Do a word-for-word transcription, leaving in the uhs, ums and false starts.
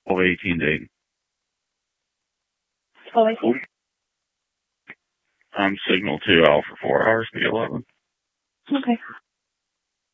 twelve eighteen Dayton. twelve eighteen? I'm signal two Alpha four, R S B eleven. Okay.